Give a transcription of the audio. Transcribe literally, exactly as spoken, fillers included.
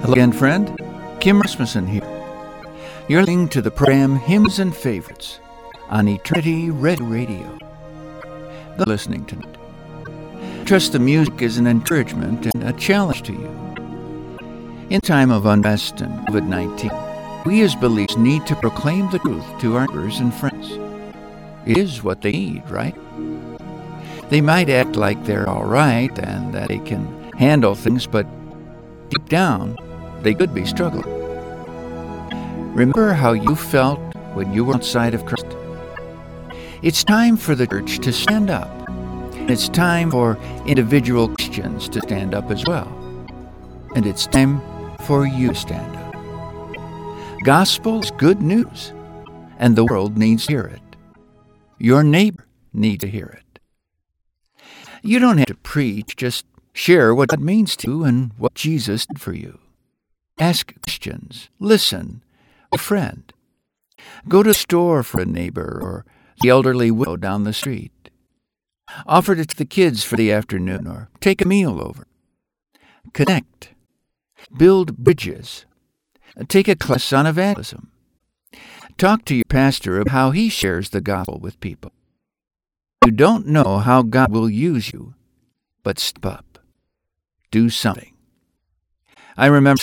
Hello again, friend. Kim Rasmussen here. You're listening to the program Hymns and Favorites on Eternity Red Radio. Thanks for listening tonight. Trust the music is an encouragement and a challenge to you. In time of unrest and covid nineteen, we as believers need to proclaim the truth to our neighbors and friends. It is what they need, right? They might act like they're all right and that they can handle things, but deep down, they could be struggling. Remember how you felt when you were outside of Christ? It's time for the church to stand up. It's time for individual Christians to stand up as well. And it's time for you to stand up. Gospel is good news, and the world needs to hear it. Your neighbor needs to hear it. You don't have to preach, just share what God means to you and what Jesus did for you. Ask questions. Listen. A friend. Go to the store for a neighbor or the elderly widow down the street. Offer it to the kids for the afternoon or take a meal over. Connect. Build bridges. Take a class on evangelism. Talk to your pastor about how he shares the gospel with people. You don't know how God will use you, but step up. Do something. I remember